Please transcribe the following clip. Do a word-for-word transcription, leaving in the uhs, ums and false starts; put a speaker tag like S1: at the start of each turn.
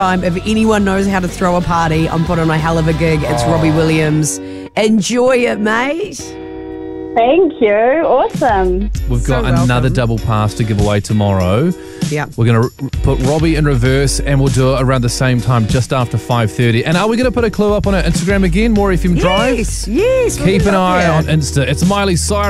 S1: time. If anyone knows how to throw a party, I'm putting on a hell of a gig. It's
S2: Oh.
S1: Robbie Williams. Enjoy it, mate.
S3: Thank you. Awesome.
S2: We've got
S1: So
S2: another
S1: welcome.
S2: double pass to give away tomorrow.
S1: Yeah.
S2: We're going to put Robbie in reverse and we'll do it around the same time, just after five thirty. And are we going to put a clue up on our Instagram again, More F M Drive?
S1: Yes, yes. we'll
S2: Keep
S1: get
S2: an
S1: up
S2: eye
S1: there.
S2: on Insta. It's Miley Cyrus.